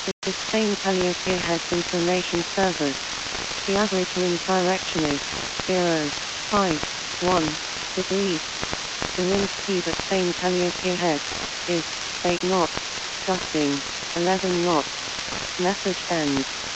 is Spain Calliope Heads Information Service. The average wind direction is 0.51 degrees. The wind speed at Spain Calliope Heads is 8 knots, gusting 11 knots. Message ends.